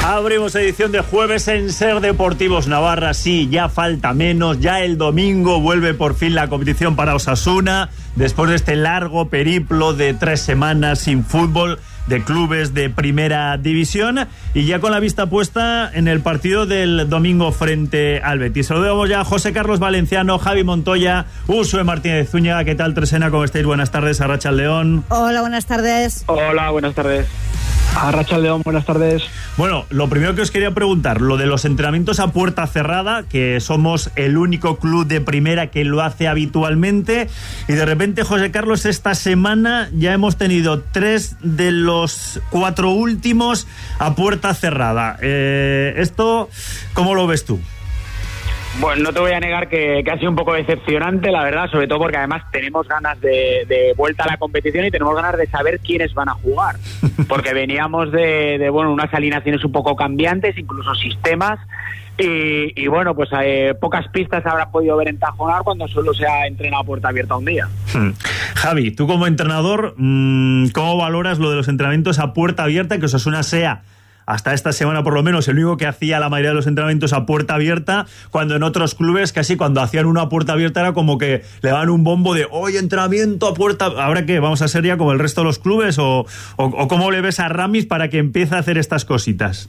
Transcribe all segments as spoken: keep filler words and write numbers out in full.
Abrimos edición de jueves en Ser Deportivos Navarra. Sí, ya falta menos. Ya el domingo vuelve por fin la competición para Osasuna. Después de este largo periplo de tres semanas sin fútbol de clubes de primera división. Y ya con la vista puesta en el partido del domingo frente al Betis. Saludamos ya a José Carlos Valenciano, Javi Montoya, Uxue Martínez Zúñiga. ¿Qué tal, Tresena? ¿Cómo estáis? Buenas tardes. Arratsaldeon. Hola, buenas tardes. Hola, buenas tardes. Arratsaldeon, buenas tardes. Bueno, lo primero que os quería preguntar, lo de los entrenamientos a puerta cerrada, que somos el único club de primera que lo hace habitualmente, y de repente, José Carlos, esta semana ya hemos tenido tres de los cuatro últimos a puerta cerrada. Eh, ¿Esto cómo lo ves tú? Bueno, no te voy a negar que, que ha sido un poco decepcionante, la verdad, sobre todo porque además tenemos ganas de, de vuelta a la competición y tenemos ganas de saber quiénes van a jugar, porque veníamos de, de bueno, unas alineaciones un poco cambiantes, incluso sistemas, y, y bueno, pues eh, pocas pistas habrán podido ver en Tajonar cuando solo se ha entrenado a puerta abierta un día. Hmm. Javi, tú como entrenador, ¿cómo valoras lo de los entrenamientos a puerta abierta, que Osasuna sea hasta esta semana por lo menos el único que hacía la mayoría de los entrenamientos a puerta abierta, cuando en otros clubes casi cuando hacían uno a puerta abierta era como que le daban un bombo de hoy entrenamiento a puerta? ¿Ahora qué? ¿Vamos a ser ya como el resto de los clubes? ¿O, o, o cómo le ves a Ramis para que empiece a hacer estas cositas?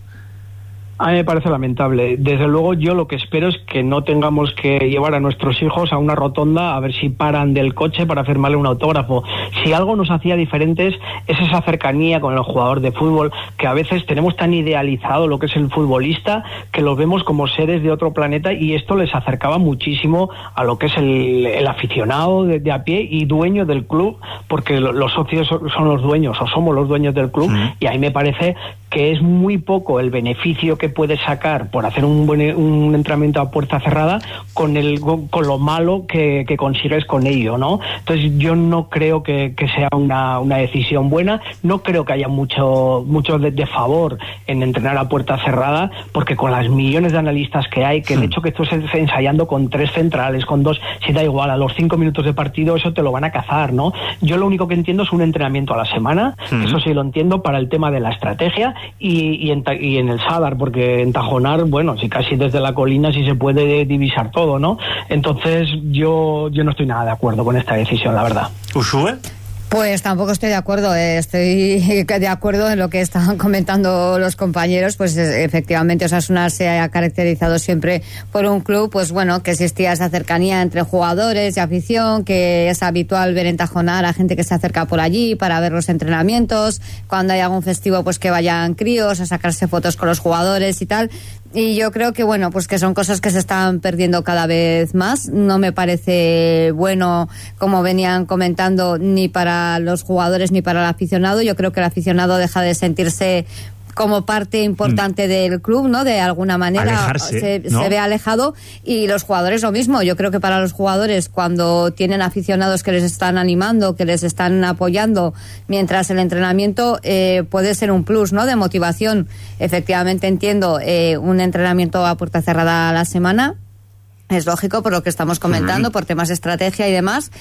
A mí me parece lamentable. Desde luego, yo lo que espero es que no tengamos que llevar a nuestros hijos a una rotonda a ver si paran del coche para firmarle un autógrafo. Si algo nos hacía diferentes es esa cercanía con el jugador de fútbol, que a veces tenemos tan idealizado lo que es el futbolista que los vemos como seres de otro planeta, y esto les acercaba muchísimo a lo que es el, el aficionado de, de a pie y dueño del club, porque los socios son los dueños o somos los dueños del club, sí. Y ahí me parece que es muy poco el beneficio que puedes sacar por hacer un buen un entrenamiento a puerta cerrada con el con, con lo malo que, que consigues con ello, ¿no? Entonces yo no creo que, que sea una, una decisión buena. No creo que haya mucho mucho de, de favor en entrenar a puerta cerrada, porque con las millones de analistas que hay, que el hecho que tú estés ensayando con tres centrales, con dos, si da igual, a los cinco minutos de partido eso te lo van a cazar, ¿no? Yo lo único que entiendo es un entrenamiento a la semana, uh-huh. Eso sí lo entiendo para el tema de la estrategia. Y, y, en, y en el Sadar, porque en Tajonar, bueno, si casi desde la colina sí se puede divisar todo, ¿no? Entonces yo yo no estoy nada de acuerdo con esta decisión, la verdad. ¿Uxue? Pues tampoco estoy de acuerdo, eh. estoy de acuerdo en lo que estaban comentando los compañeros. Pues efectivamente Osasuna se ha caracterizado siempre por un club, pues bueno, que existía esa cercanía entre jugadores y afición, que es habitual ver en Tajonar a gente que se acerca por allí para ver los entrenamientos, cuando hay algún festivo pues que vayan críos a sacarse fotos con los jugadores y tal. Y yo creo que, bueno, pues que son cosas que se están perdiendo cada vez más. No me parece bueno, como venían comentando, ni para los jugadores ni para el aficionado. Yo creo que el aficionado deja de sentirse como parte importante mm. del club, ¿no? De alguna manera Alejarse, se, ¿no? se ve alejado, y los jugadores lo mismo. Yo creo que para los jugadores, cuando tienen aficionados que les están animando, que les están apoyando mientras el entrenamiento, eh, puede ser un plus, ¿no? De motivación. Efectivamente entiendo eh, un entrenamiento a puerta cerrada a la semana. Es lógico por lo que estamos comentando, uh-huh. por temas de estrategia y demás.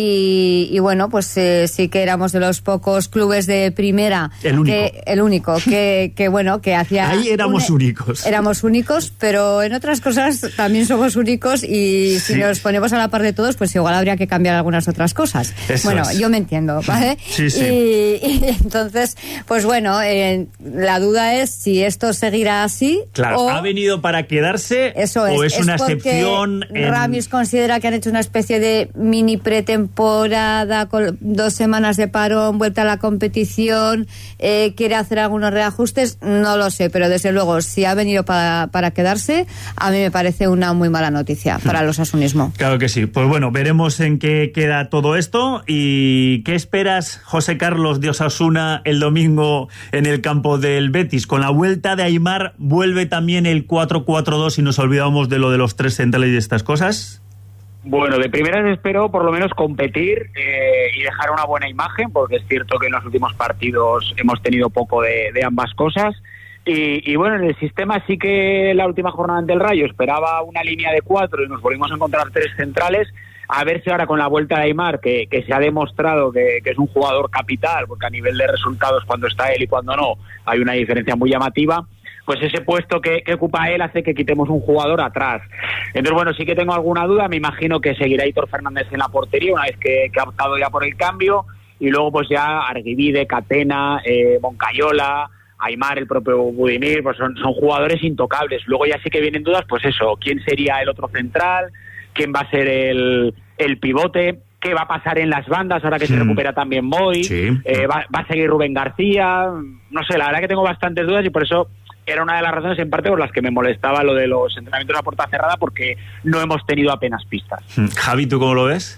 Y, y bueno, pues eh, sí que éramos de los pocos clubes de primera. El único. Que, el único, que, que bueno, que hacía... Ahí éramos un, únicos. Éramos únicos, pero en otras cosas también somos únicos, y si sí. nos ponemos a la par de todos, pues igual habría que cambiar algunas otras cosas. Eso bueno, es. Yo me entiendo, ¿vale? Sí, sí. Y, y entonces, pues bueno, eh, la duda es si esto seguirá así. Claro, o, ¿ha venido para quedarse eso es, o es, es una excepción? En... Ramis considera que han hecho una especie de mini pretemporada con dos semanas de parón, vuelta a la competición, eh, quiere hacer algunos reajustes, no lo sé, pero desde luego si ha venido para, para quedarse, a mí me parece una muy mala noticia para el osasunismo. Claro que sí. Pues bueno, veremos en qué queda todo esto. ¿Y qué esperas, José Carlos, de Osasuna el domingo en el campo del Betis? Con la vuelta de Aimar, ¿vuelve también el cuatro cuatro dos y nos olvidamos de lo de los tres centrales y estas cosas? Bueno, de primeras espero por lo menos competir eh, y dejar una buena imagen, porque es cierto que en los últimos partidos hemos tenido poco de, de ambas cosas. Y, y bueno, en el sistema sí que la última jornada ante el Rayo esperaba una línea de cuatro y nos volvimos a encontrar tres centrales. A ver si ahora con la vuelta de Aimar, que, que se ha demostrado que, que es un jugador capital, porque a nivel de resultados cuando está él y cuando no hay una diferencia muy llamativa, pues ese puesto que, que ocupa él hace que quitemos un jugador atrás. Entonces, bueno, sí que tengo alguna duda. Me imagino que seguirá Aitor Fernández en la portería una vez que, que ha optado ya por el cambio, y luego pues ya Arguivide, Catena, eh, Moncayola, Aimar, el propio Budimir, pues son, son jugadores intocables. Luego ya sí que vienen dudas, pues eso, quién sería el otro central, quién va a ser el, el pivote, qué va a pasar en las bandas ahora que sí. se recupera también Moy, sí. eh, va, va a seguir Rubén García, no sé, la verdad que tengo bastantes dudas y por eso era una de las razones en parte por las que me molestaba lo de los entrenamientos a puerta cerrada, porque no hemos tenido apenas pistas. Javi, ¿tú cómo lo ves?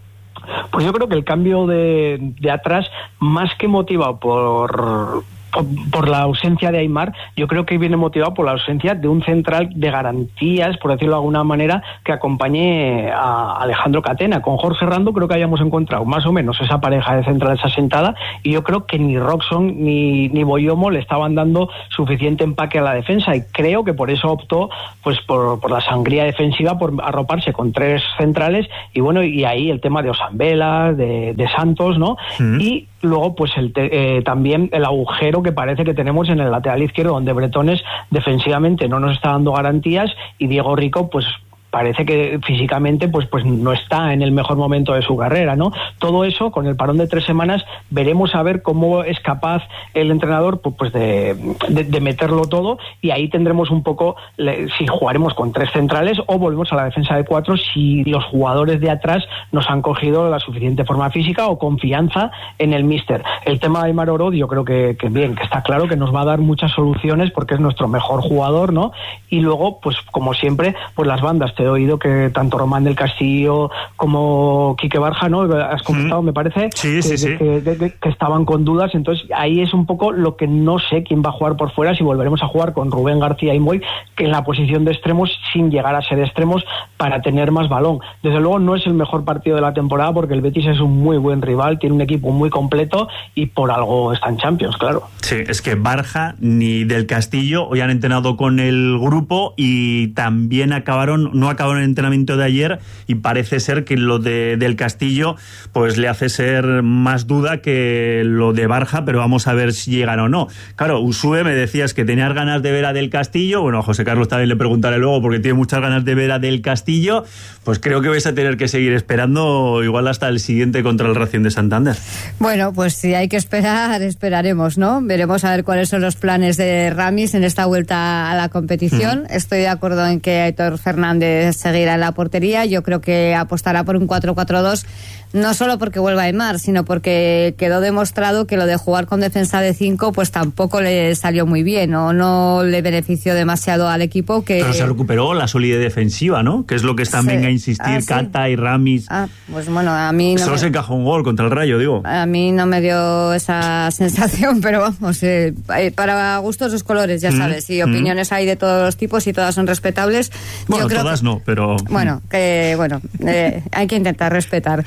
Pues yo creo que el cambio de, de atrás, más que motivado por... por la ausencia de Aimar, yo creo que viene motivado por la ausencia de un central de garantías, por decirlo de alguna manera, que acompañe a Alejandro Catena. Con Jorge Rando creo que hayamos encontrado más o menos esa pareja de centrales asentada, y yo creo que ni Roxon ni, ni Boyomo le estaban dando suficiente empaque a la defensa, y creo que por eso optó pues por, por la sangría defensiva, por arroparse con tres centrales, y bueno, y ahí el tema de Osambela, de, de Santos, ¿no? Mm. Y luego pues el te, eh, también el agujero que parece que tenemos en el lateral izquierdo, donde Bretones defensivamente no nos está dando garantías, y Diego Rico pues parece que físicamente pues pues no está en el mejor momento de su carrera, ¿no? Todo eso, con el parón de tres semanas, veremos a ver cómo es capaz el entrenador pues de, de, de meterlo todo, y ahí tendremos un poco le, si jugaremos con tres centrales o volvemos a la defensa de cuatro, si los jugadores de atrás nos han cogido la suficiente forma física o confianza en el míster. El tema de Aimar Orod, yo creo que, que bien, que está claro que nos va a dar muchas soluciones porque es nuestro mejor jugador, ¿no? Y luego, pues como siempre, pues las bandas, he oído que tanto Román del Castillo como Quique Barja, ¿no? Has comentado, mm. me parece, sí, que, sí, sí. Que, que, que, que estaban con dudas. Entonces ahí es un poco lo que no sé quién va a jugar por fuera, si volveremos a jugar con Rubén García y Moy, que en la posición de extremos, sin llegar a ser extremos, para tener más balón. Desde luego no es el mejor partido de la temporada, porque el Betis es un muy buen rival, tiene un equipo muy completo y por algo está en Champions, claro. Sí, es que Barja ni del Castillo hoy han entrenado con el grupo, y también acabaron, no acabaron el entrenamiento de ayer, y parece ser que lo de del Castillo pues le hace ser más duda que lo de Barja, pero vamos a ver si llegan o no. Claro, Usue, me decías que tenías ganas de ver a Del Castillo, bueno, a José Carlos también le preguntaré luego porque tiene muchas ganas de ver a Del Castillo, pues creo que vais a tener que seguir esperando igual hasta el siguiente contra el Racing de Santander. Bueno, pues si hay que esperar, esperaremos, ¿no? Veremos a ver cuáles son los planes de Ramis en esta vuelta a la competición. Mm. Estoy de acuerdo en que Aitor Fernández seguirá en la portería. Yo creo que apostará por un cuatro cuatro dos, no solo porque vuelva Aimar, sino porque quedó demostrado que lo de jugar con defensa de cinco pues tampoco le salió muy bien, o no le benefició demasiado al equipo. Que pero se recuperó la solidez defensiva, ¿no? Que es lo que están, sí. venga a insistir, ah, Cata sí. y Ramis. Ah, pues bueno, a mí no solo me... se encajó un gol contra el Rayo, digo. A mí no me dio esa sensación, pero vamos, eh, para gustos los colores, ya mm, sabes, y opiniones mm. hay de todos los tipos y todas son respetables. Bueno, Yo creo todas que... no, pero... Bueno, que bueno, eh, hay que intentar respetar.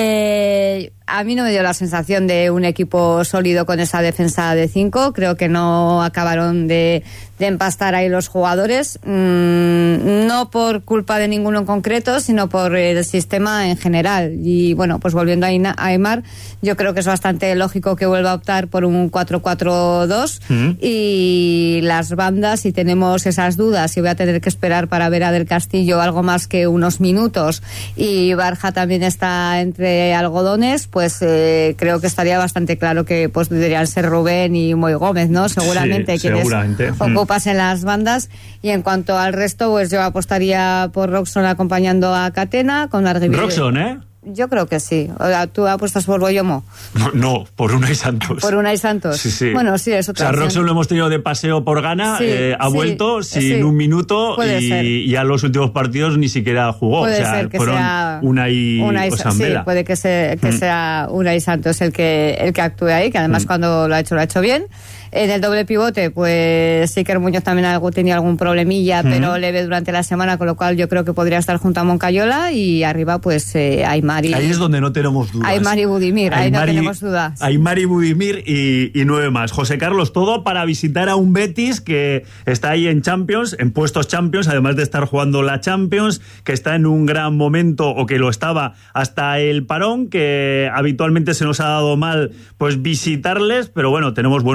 Eh, a mí no me dio la sensación de un equipo sólido con esa defensa de cinco. Creo que no acabaron de, de empastar ahí los jugadores, mmm, no por culpa de ninguno en concreto, sino por el sistema en general. Y bueno, pues volviendo a Aimar, yo creo que es bastante lógico que vuelva a optar por un cuatro cuatro dos. Mm. Y las bandas, si tenemos esas dudas, y voy a tener que esperar para ver a Del Castillo algo más que unos minutos, y Barja también está entre algodones, pues eh, creo que estaría bastante claro que pues deberían ser Rubén y Moy Gómez, ¿no? Seguramente, sí, quienes seguramente. ocupas en las bandas. Y en cuanto al resto, pues yo apostaría por Roxon acompañando a Catena, con Arguivide. Roxon, ¿eh? Yo creo que sí. ¿Tú apuestas por Boyomo? No, no, por Unai Santos. ¿Por Unai Santos? Sí, sí. Bueno, sí, es otra. O sea, Roxon lo hemos tenido de paseo por Ghana, sí, eh, ha sí, vuelto sin sí. un minuto, y ya los últimos partidos ni siquiera jugó. Puede o sea, ser que fueron sea Unai, Unai Osambela. Sí, puede que, se, que mm. sea Unai Santos el que, el que actúe ahí, que además mm. cuando lo ha hecho, lo ha hecho bien. En el doble pivote, pues Iker Muñoz también algo, tenía algún problemilla, mm. pero leve durante la semana, con lo cual yo creo que podría estar junto a Moncayola, y arriba pues eh, Aimar y... Ahí es donde no tenemos dudas. Aimar y Budimir, ahí Aymar no tenemos dudas. Aimar y Budimir y, y nueve más. José Carlos, todo para visitar a un Betis que está ahí en Champions, en puestos Champions, además de estar jugando la Champions, que está en un gran momento, o que lo estaba hasta el parón, que habitualmente se nos ha dado mal pues visitarles, pero bueno, tenemos buenos recuerdos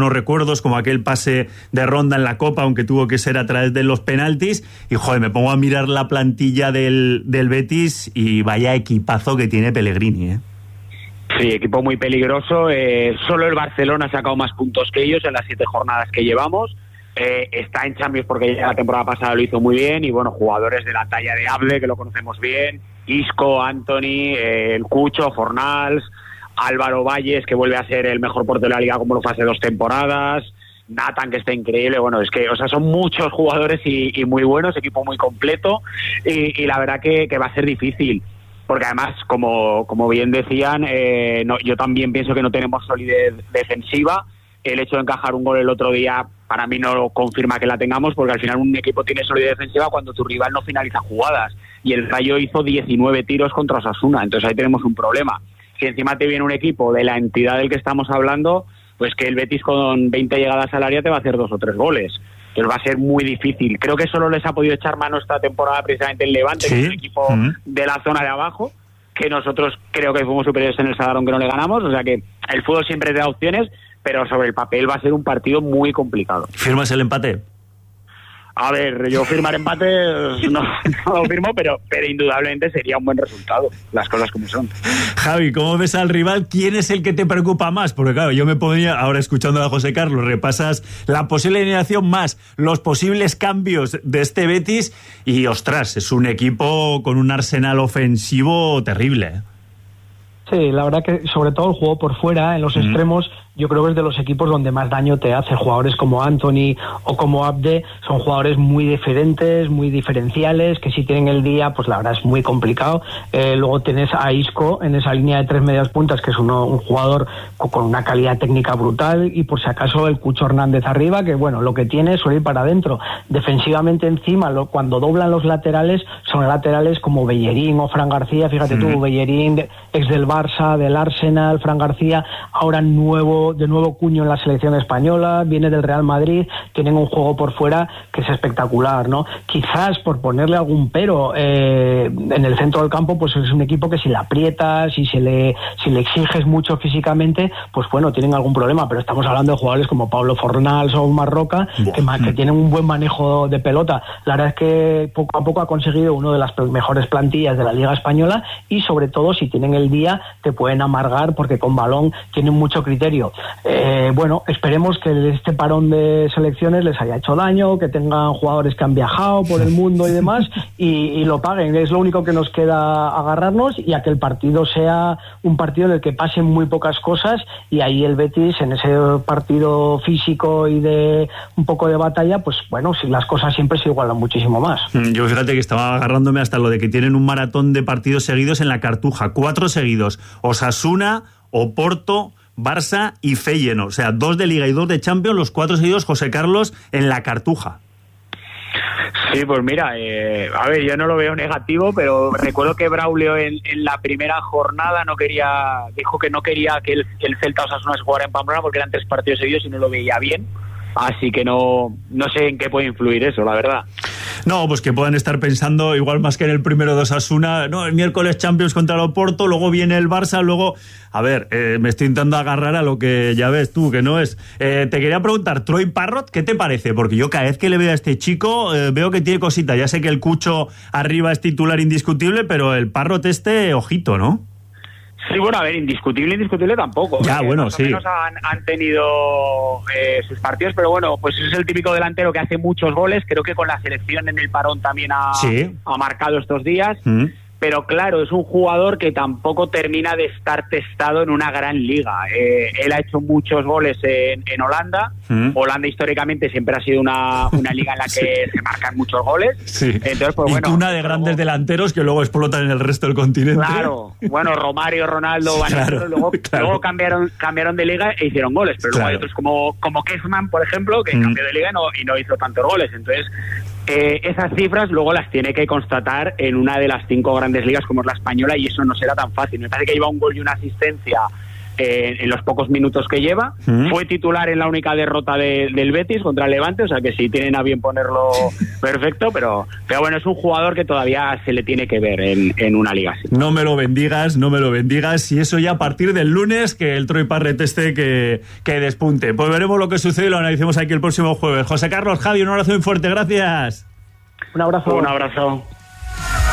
recuerdos, como aquel pase de ronda en la Copa, aunque tuvo que ser a través de los penaltis, y joder, me pongo a mirar la plantilla del, del Betis y vaya equipazo que tiene Pellegrini, ¿eh? Sí, equipo muy peligroso. Eh, solo el Barcelona ha sacado más puntos que ellos en las siete jornadas que llevamos. Eh, está en Champions porque ya la temporada pasada lo hizo muy bien. Y bueno, jugadores de la talla de Abde, que lo conocemos bien. Isco, Anthony, eh, el Cucho, Fornals, Álvaro Valles, que vuelve a ser el mejor portero de la liga como lo fue hace dos temporadas. Nathan, que está increíble. Bueno, es que, o sea, son muchos jugadores y, y muy buenos, equipo muy completo. Y, y la verdad que, que va a ser difícil. Porque además, como, como bien decían, eh, no, yo también pienso que no tenemos solidez defensiva. El hecho de encajar un gol el otro día, para mí no confirma que la tengamos, porque al final un equipo tiene solidez defensiva cuando tu rival no finaliza jugadas. Y el Rayo hizo diecinueve tiros contra Osasuna, entonces ahí tenemos un problema. Si encima te viene un equipo de la entidad del que estamos hablando, pues que el Betis con veinte llegadas al área te va a hacer dos o tres goles. Entonces va a ser muy difícil. Creo que solo les ha podido echar mano esta temporada precisamente el Levante, ¿sí? Que es un equipo uh-huh. de la zona de abajo, que nosotros creo que fuimos superiores en el Sadar, que no le ganamos. O sea que el fútbol siempre te da opciones, pero sobre el papel va a ser un partido muy complicado. ¿Firmas el empate? A ver, yo firmar empate no, no lo firmo, pero, pero indudablemente sería un buen resultado, las cosas como son. Javi, ¿cómo ves al rival? ¿Quién es el que te preocupa más? Porque claro, yo me ponía, ahora escuchando a José Carlos, repasas la posible alineación más los posibles cambios de este Betis y, ostras, es un equipo con un arsenal ofensivo terrible. Sí, la verdad que sobre todo el juego por fuera, en los mm. extremos, yo creo que es de los equipos donde más daño te hace. Jugadores como Anthony o como Abde son jugadores muy diferentes, muy diferenciales, que si tienen el día, pues la verdad es muy complicado. Eh, luego tenés a Isco en esa línea de tres medias puntas, que es uno, un jugador con una calidad técnica brutal, y por si acaso el Cucho Hernández arriba, que bueno, lo que tiene suele ir para adentro. Defensivamente encima, lo, cuando doblan los laterales, son laterales como Bellerín o Fran García. Fíjate mm. tú, Bellerín, ex del Barça, del Arsenal, Fran García, ahora nuevo de nuevo cuño en la selección española, viene del Real Madrid, tienen un juego por fuera que es espectacular, ¿no? Quizás por ponerle algún pero, eh, en el centro del campo, pues es un equipo que si le aprietas, si se le, si le exiges mucho físicamente, pues bueno, tienen algún problema, pero estamos hablando de jugadores como Pablo Fornals o Marroca, que, que tienen un buen manejo de pelota. La verdad es que poco a poco ha conseguido una de las mejores plantillas de la Liga Española, y sobre todo si tienen el día te pueden amargar, porque con balón tienen mucho criterio. Eh, bueno, esperemos que este parón de selecciones les haya hecho daño, que tengan jugadores que han viajado por el mundo y demás, y, y lo paguen. Es lo único que nos queda, agarrarnos, y a que el partido sea un partido en el que pasen muy pocas cosas, y ahí el Betis, en ese partido físico y de un poco de batalla, pues bueno, si las cosas siempre se igualan muchísimo más. Yo fíjate que estaba agarrándome hasta lo de que tienen un maratón de partidos seguidos en la Cartuja, cuatro seguidos: Osasuna, Oporto, Barça y Feyenoord. O sea, dos de Liga y dos de Champions, los cuatro seguidos, José Carlos, en la Cartuja. Sí, pues mira, eh, a ver, yo no lo veo negativo, pero recuerdo que Braulio en, en la primera jornada no quería, dijo que no quería que el, que el Celta Osasuna se jugara en Pamplona porque eran tres partidos seguidos y no lo veía bien. Así que no, no sé en qué puede influir eso, la verdad. No, pues que puedan estar pensando, igual más que en el primero de Osasuna, no, el miércoles Champions contra el Oporto, luego viene el Barça, luego... A ver, eh, me estoy intentando agarrar a lo que ya ves tú, que no es... Eh, te quería preguntar, Troy Parrott, ¿qué te parece? Porque yo cada vez que le veo a este chico, eh, veo que tiene cositas. Ya sé que el Cucho arriba es titular indiscutible, pero el Parrott este, ojito, ¿no? Sí, bueno, a ver, indiscutible, indiscutible tampoco. Ya, bueno, más sí. O menos han, han tenido eh, sus partidos, pero bueno, pues es el típico delantero que hace muchos goles. Creo que con la selección en el parón también ha, sí. ha marcado estos días. Mm. Pero claro, es un jugador que tampoco termina de estar testado en una gran liga. Eh, él ha hecho muchos goles en, en Holanda. Mm. Holanda históricamente siempre ha sido una, una liga en la que sí. se marcan muchos goles. Sí. Entonces, pues, y bueno, una de grandes luego, delanteros que luego explotan en el resto del continente. Claro, bueno, Romario, Ronaldo, Van claro, luego, claro. luego cambiaron cambiaron de liga e hicieron goles. Pero claro. luego hay otros como, como Kessman, por ejemplo, que mm. cambió de liga y no, y no hizo tantos goles. Entonces... Eh, esas cifras luego las tiene que constatar en una de las cinco grandes ligas como es la española, y eso no será tan fácil. Me parece que lleva un gol y una asistencia eh, en los pocos minutos que lleva. Mm. Fue titular en la única derrota de, del Betis contra el Levante, o sea que si tienen a bien ponerlo perfecto, pero, pero bueno, es un jugador que todavía se le tiene que ver en, en una liga así. No me lo bendigas, no me lo bendigas, y eso ya a partir del lunes, que el Troy Parrett este que, que despunte. Pues veremos lo que sucede y lo analicemos aquí el próximo jueves. José Carlos, Javi, un abrazo muy fuerte, gracias. Un abrazo. Un abrazo.